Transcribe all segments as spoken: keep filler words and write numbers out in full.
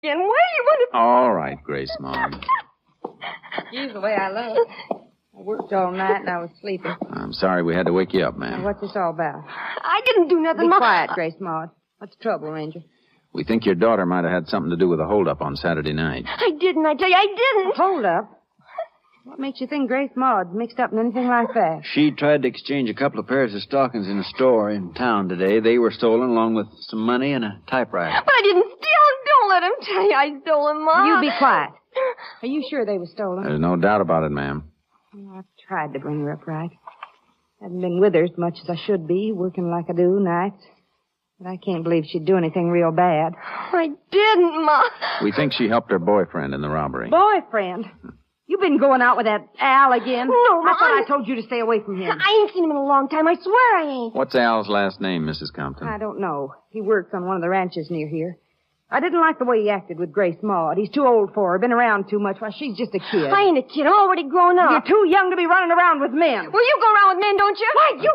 And where you want to... All right, Grace Maud. Excuse the way I look. I worked all night and I was sleeping. I'm sorry we had to wake you up, ma'am. Now, what's this all about? I didn't do nothing, Be Ma. quiet, Grace Maud. What's the trouble, Ranger? We think your daughter might have had something to do with the holdup on Saturday night. I didn't, I tell you, I didn't. Hold up. What makes you think Grace Maud's mixed up in anything like that? She tried to exchange a couple of pairs of stockings in a store in town today. They were stolen along with some money and a typewriter. But I didn't steal them. Don't let him tell you I stole them, Ma. You be quiet. Are you sure they were stolen? There's no doubt about it, ma'am. Well, I've tried to bring her up right. Haven't been with her as much as I should be, working like I do nights. But I can't believe she'd do anything real bad. I didn't, Ma. We think she helped her boyfriend in the robbery. Boyfriend? You've been going out with that Al again? No, Ma. I thought I told you to stay away from him. I ain't seen him in a long time. I swear I ain't. What's Al's last name, Missus Compton? I don't know. He works on one of the ranches near here. I didn't like the way he acted with Grace Maud. He's too old for her, been around too much. Why, she's just a kid. I ain't a kid. I'm already grown up. You're too young to be running around with men. Well, you go around with men, don't you? Why, you...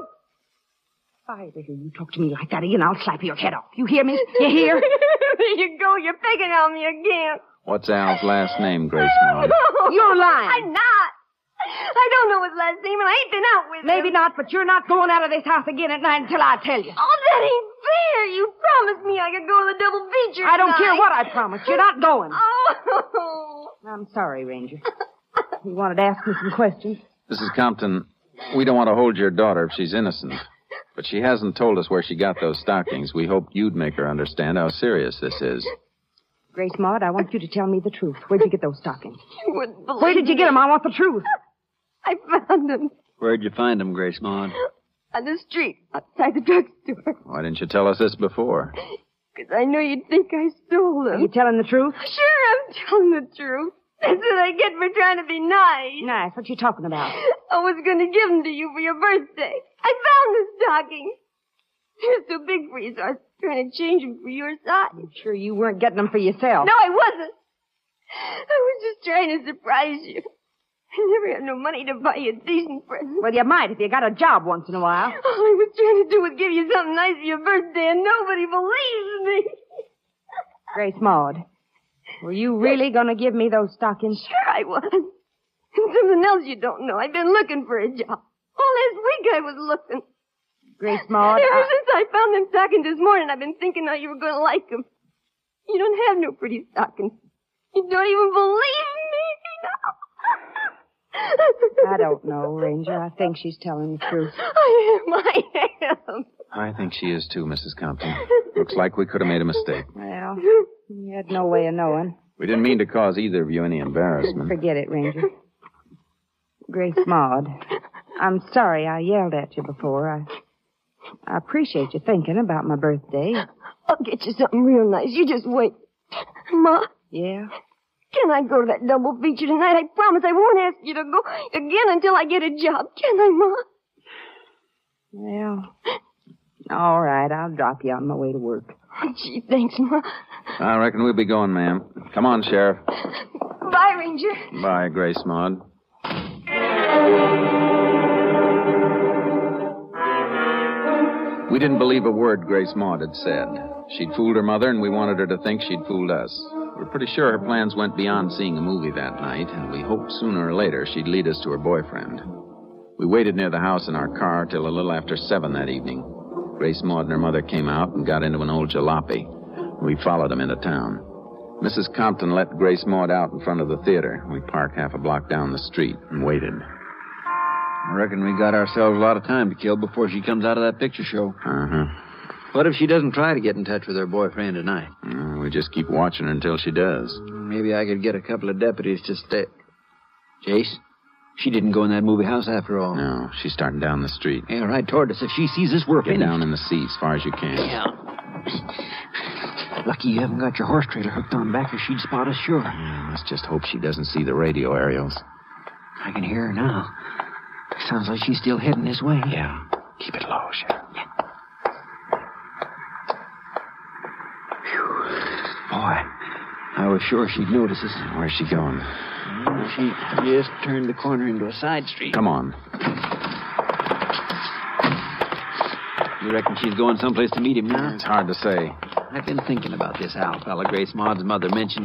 If I ever hear you talk to me like that again, I'll slap your head off. You hear me? You hear? There you go. You're picking on me again. What's Al's last name, Grace Maud? You're lying. I'm not. I don't know his last name, and I ain't been out with him. Maybe not, but you're not going out of this house again at night until I tell you. Oh, that ain't fair. You promised me I could go to the double feature I don't tonight. care what I promised. You're not going. Oh. I'm sorry, Ranger. You wanted to ask me some questions. Missus Compton, we don't want to hold your daughter if she's innocent. But she hasn't told us where she got those stockings. We hoped you'd make her understand how serious this is. Grace Maud, I want you to tell me the truth. Where'd you get those stockings? You wouldn't believe Where did you me. get them? I want the truth. I found them Where'd you find them, Grace Maud? on the street outside the drugstore. Why didn't you tell us this before? Because I know you'd think I stole them. Are you telling the truth? Sure, I'm telling the truth. That's what I get for trying to be nice. Nice. What you talking about? I was going to give them to you for your birthday. I found the stockings. They're too big for you, so I was trying to change them for your size. I'm sure you weren't getting them for yourself. No, I wasn't. I was just trying to surprise you. I never had no money to buy you a decent present. Well, you might if you got a job once in a while. All I was trying to do was give you something nice for your birthday, and nobody believes me. Grace Maud, were you really going to give me those stockings? Sure I was. And something else you don't know. I've been looking for a job. All last week I was looking. Grace Maud, Ever I... since I found them stockings this morning, I've been thinking how you were going to like them. You don't have no pretty stockings. You don't even believe me now. I don't know, Ranger. I think she's telling the truth. I am, I am. I think she is too, Missus Compton. Looks like we could have made a mistake. Well, you had no way of knowing. We didn't mean to cause either of you any embarrassment. Forget it, Ranger. Grace Maud, I'm sorry I yelled at you before. I, I appreciate you thinking about my birthday. I'll get you something real nice. You just wait. Ma, Yeah? can I go to that double feature tonight? I promise I won't ask you to go again until I get a job. Can I, Ma? Well, all right. I'll drop you on my way to work. Oh, gee, thanks, Ma. I reckon we'll be going, ma'am. Come on, Sheriff. Bye, Ranger. Bye, Grace Maud. We didn't believe a word Grace Maud had said. She'd fooled her mother, and we wanted her to think she'd fooled us. We're pretty sure her plans went beyond seeing a movie that night, and we hoped sooner or later she'd lead us to her boyfriend. We waited near the house in our car till a little after seven that evening. Grace Maud and her mother came out and got into an old jalopy. We followed them into town. Missus Compton let Grace Maud out in front of the theater. We parked half a block down the street and waited. I reckon we got ourselves a lot of time to kill before she comes out of that picture show. Uh-huh. What if she doesn't try to get in touch with her boyfriend tonight? Uh, we just keep watching her until she does. Maybe I could get a couple of deputies to stay. Jace, she didn't go in that movie house after all. No, she's starting down the street. Yeah, right toward us. If she sees us, we're Get finished. down in the seat as far as you can. Yeah. Lucky you haven't got your horse trailer hooked on back, or she'd spot us sure. Yeah, let's just hope she doesn't see the radio aerials. I can hear her now. Sounds like she's still heading this way. Yeah. Keep it low, Sheriff. Yeah. Boy, I was sure she'd notice us. Where's she going? She just turned the corner into a side street. Come on. You reckon she's going someplace to meet him now? It's hard to say. I've been thinking about this Al fella Grace Maud's mother mentioned